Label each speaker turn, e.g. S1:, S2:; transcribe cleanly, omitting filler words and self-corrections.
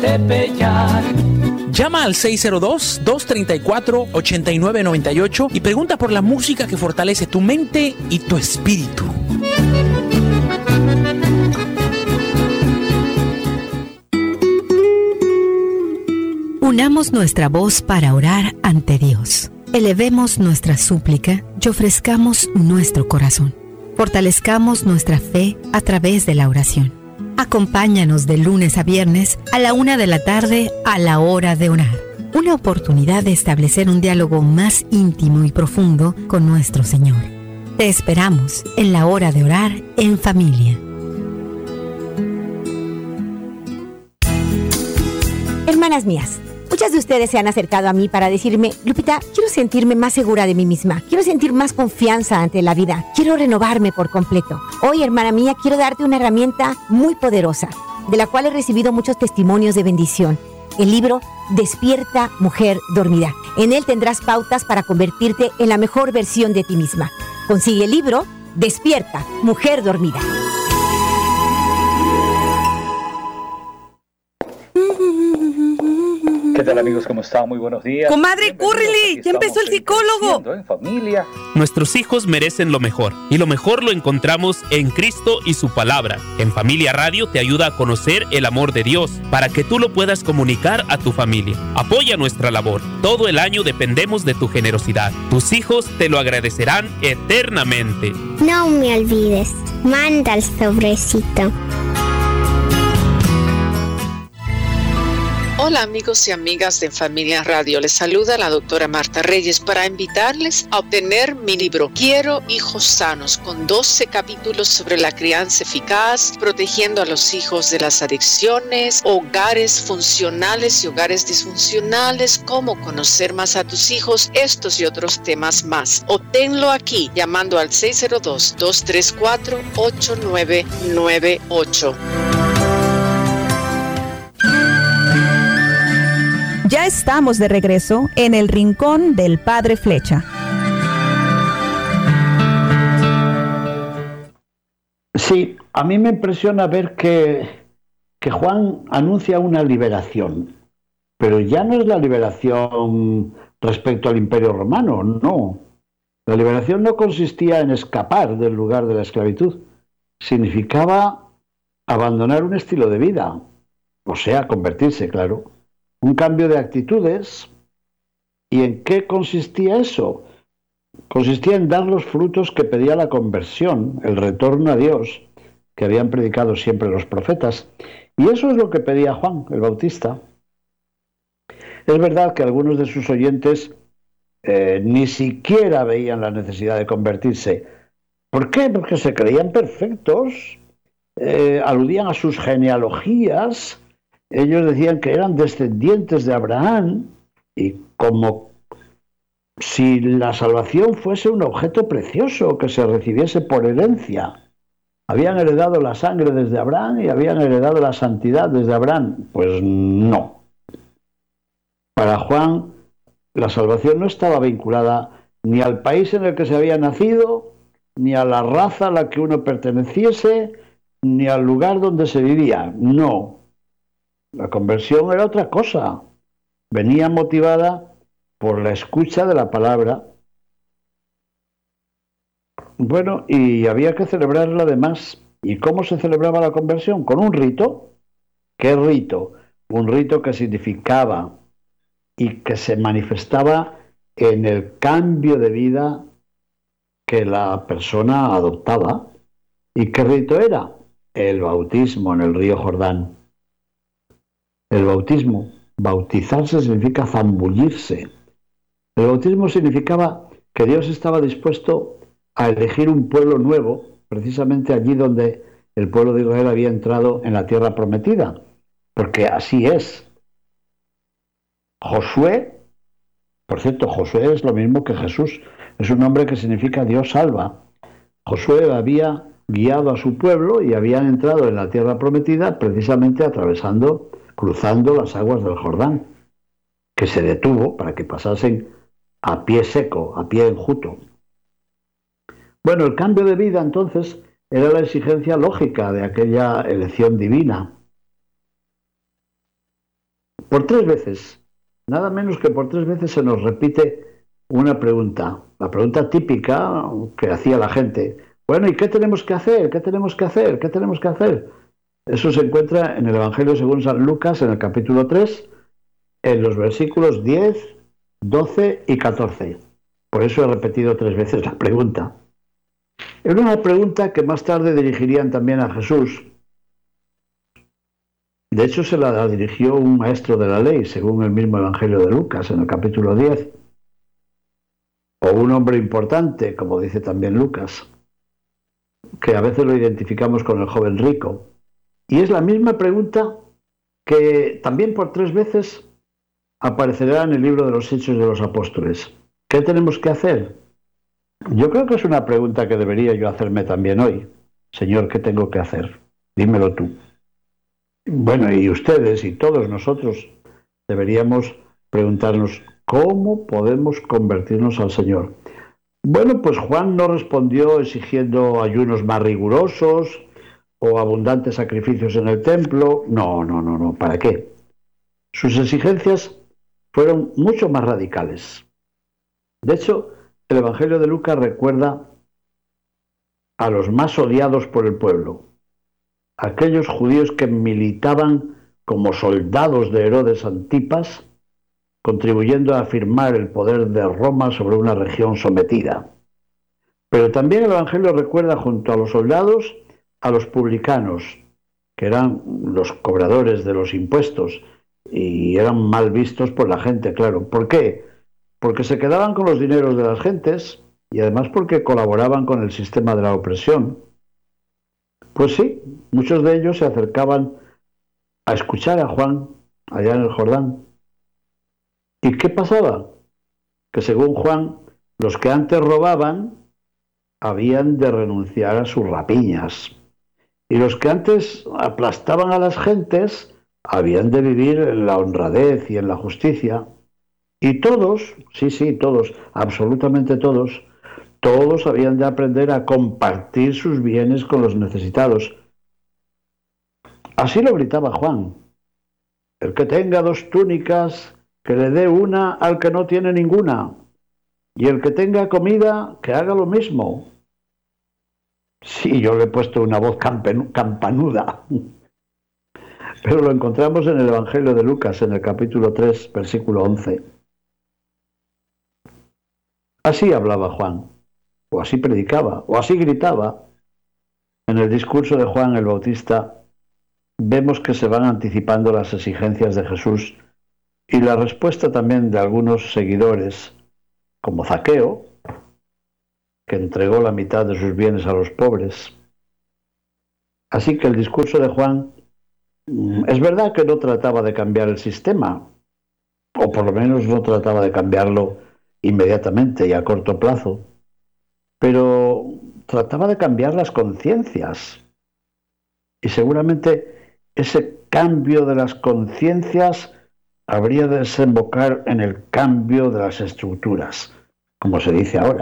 S1: Tepeyac.
S2: Llama al 602-234-8998 y pregunta por la música que fortalece tu mente y tu espíritu.
S3: Unamos nuestra voz para orar ante Dios. Elevemos nuestra súplica y ofrezcamos nuestro corazón. Fortalezcamos nuestra fe a través de la oración. Acompáñanos de lunes a viernes a la 1:00 p.m. a la hora de orar. Una oportunidad de establecer un diálogo más íntimo y profundo con nuestro Señor. Te esperamos en la hora de orar en familia.
S4: Hermanas mías, muchas de ustedes se han acercado a mí para decirme: Lupita, quiero sentirme más segura de mí misma, quiero sentir más confianza ante la vida, quiero renovarme por completo. Hoy, hermana mía, quiero darte una herramienta muy poderosa, de la cual he recibido muchos testimonios de bendición. El libro Despierta, Mujer Dormida. En él tendrás pautas para convertirte en la mejor versión de ti misma. Consigue el libro Despierta, Mujer Dormida.
S5: ¿Qué tal, amigos? ¿Cómo están? Muy buenos días.
S6: Comadre, córrele, ya empezó el psicólogo.
S5: En familia.
S7: Nuestros hijos merecen lo mejor, y lo mejor lo encontramos en Cristo y su palabra. En Familia Radio te ayuda a conocer el amor de Dios, para que tú lo puedas comunicar a tu familia. Apoya nuestra labor. Todo el año dependemos de tu generosidad. Tus hijos te lo agradecerán eternamente.
S8: No me olvides, manda el sobrecito.
S9: Hola amigos y amigas de Familia Radio, les saluda la doctora Marta Reyes para invitarles a obtener mi libro Quiero hijos sanos, con 12 capítulos sobre la crianza eficaz, protegiendo a los hijos de las adicciones, hogares funcionales y hogares disfuncionales, cómo conocer más a tus hijos, estos y otros temas más. Obténlo aquí llamando al 602-234-8998.
S6: Ya estamos de regreso en el rincón del Padre Flecha.
S10: Sí, a mí me impresiona ver que Juan anuncia una liberación, pero ya no es la liberación respecto al Imperio Romano, no. La liberación no consistía en escapar del lugar de la esclavitud, significaba abandonar un estilo de vida, o sea, convertirse, claro. Un cambio de actitudes. ¿Y en qué consistía eso? Consistía en dar los frutos que pedía la conversión, el retorno a Dios, que habían predicado siempre los profetas. Y eso es lo que pedía Juan el Bautista. Es verdad que algunos de sus oyentes ni siquiera veían la necesidad de convertirse. ¿Por qué? Porque se creían perfectos, aludían a sus genealogías. Ellos decían que eran descendientes de Abraham, y como si la salvación fuese un objeto precioso que se recibiese por herencia. Habían heredado la sangre desde Abraham y habían heredado la santidad desde Abraham. Pues no. Para Juan, la salvación no estaba vinculada ni al país en el que se había nacido, ni a la raza a la que uno perteneciese, ni al lugar donde se vivía. No. La conversión era otra cosa. Venía motivada por la escucha de la palabra. Bueno, y había que celebrarla además. ¿Y cómo se celebraba la conversión? Con un rito. ¿Qué rito? Un rito que significaba y que se manifestaba en el cambio de vida que la persona adoptaba. ¿Y qué rito era? El bautismo en el río Jordán. El bautismo, bautizarse significa zambullirse. El bautismo significaba que Dios estaba dispuesto a elegir un pueblo nuevo, precisamente allí donde el pueblo de Israel había entrado en la tierra prometida, porque así es. Josué, por cierto, Josué es lo mismo que Jesús, es un nombre que significa Dios salva. Josué había guiado a su pueblo y habían entrado en la tierra prometida precisamente cruzando las aguas del Jordán, que se detuvo para que pasasen a pie seco, a pie enjuto. Bueno, el cambio de vida entonces era la exigencia lógica de aquella elección divina. Por 3 veces, nada menos que por 3 veces se nos repite una pregunta, la pregunta típica que hacía la gente. Bueno, ¿y qué tenemos que hacer? ¿Qué tenemos que hacer? ¿Qué tenemos que hacer? Eso se encuentra en el Evangelio según San Lucas, en el capítulo 3, en los versículos 10, 12 y 14. Por eso he repetido 3 veces la pregunta. Era una pregunta que más tarde dirigirían también a Jesús. De hecho, se la dirigió un maestro de la ley, según el mismo Evangelio de Lucas, en el capítulo 10. O un hombre importante, como dice también Lucas, que a veces lo identificamos con el joven rico. Y es la misma pregunta que también por 3 veces aparecerá en el libro de los Hechos de los Apóstoles. ¿Qué tenemos que hacer? Yo creo que es una pregunta que debería yo hacerme también hoy. Señor, ¿qué tengo que hacer? Dímelo tú. Bueno, y ustedes y todos nosotros deberíamos preguntarnos, ¿cómo podemos convertirnos al Señor? Bueno, pues Juan no respondió exigiendo ayunos más rigurosos o abundantes sacrificios en el templo. No, ¿para qué? Sus exigencias fueron mucho más radicales. De hecho, el Evangelio de Lucas recuerda a los más odiados por el pueblo, aquellos judíos que militaban como soldados de Herodes Antipas, contribuyendo a afirmar el poder de Roma sobre una región sometida. Pero también el Evangelio recuerda junto a los soldados a los publicanos, que eran los cobradores de los impuestos y eran mal vistos por la gente, claro. ¿Por qué? Porque se quedaban con los dineros de las gentes y además porque colaboraban con el sistema de la opresión. Pues sí, muchos de ellos se acercaban a escuchar a Juan allá en el Jordán. ¿Y qué pasaba? Que según Juan, los que antes robaban habían de renunciar a sus rapiñas. Y los que antes aplastaban a las gentes habían de vivir en la honradez y en la justicia. Y todos, sí, todos, absolutamente todos habían de aprender a compartir sus bienes con los necesitados. Así lo gritaba Juan. El que tenga 2 túnicas, que le dé una al que no tiene ninguna. Y el que tenga comida, que haga lo mismo. Sí, yo le he puesto una voz campanuda. Pero lo encontramos en el Evangelio de Lucas, en el capítulo 3, versículo 11. Así hablaba Juan, o así predicaba, o así gritaba. En el discurso de Juan el Bautista vemos que se van anticipando las exigencias de Jesús y la respuesta también de algunos seguidores, como Zaqueo, que entregó la mitad de sus bienes a los pobres. Así que el discurso de Juan es verdad que no trataba de cambiar el sistema, o por lo menos no trataba de cambiarlo inmediatamente y a corto plazo, pero trataba de cambiar las conciencias. Y seguramente ese cambio de las conciencias habría de desembocar en el cambio de las estructuras, como se dice ahora.